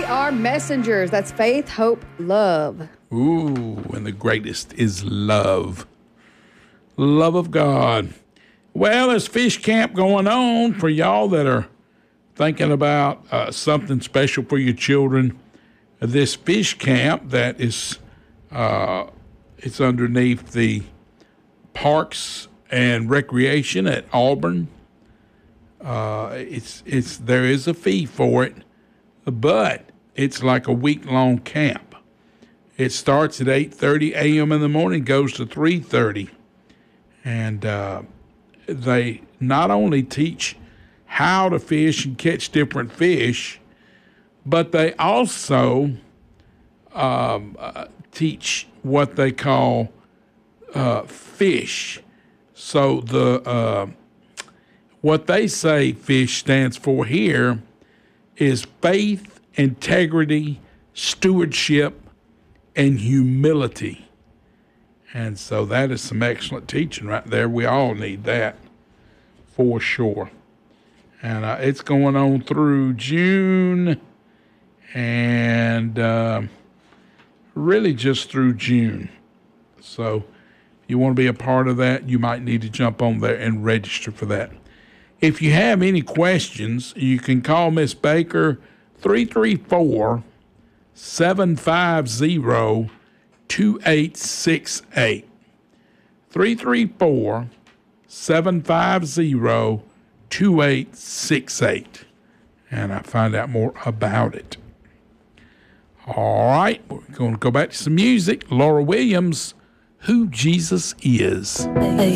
are messengers. That's faith, hope, love. Ooh, and the greatest is love. Love of God. Well, there's fish camp going on for y'all that are thinking about something special for your children. This fish camp that is, it's underneath the Parks and Recreation at Auburn. There is a fee for it, but it's like a week-long camp. It starts at 8:30 a.m. in the morning, goes to 3:30, and they not only teach how to fish and catch different fish, but they also teach what they call fish. So what they say fish stands for here is faith, integrity, stewardship, and humility. And so that is some excellent teaching right there. We all need that for sure. And it's going on through June and really just through June. So if you want to be a part of that, you might need to jump on there and register for that. If you have any questions, you can call Miss Baker 334-750-2868. 334-750-2868. And I find out more about it. All right, we're going to go back to some music. Laura Williams, Who Jesus Is.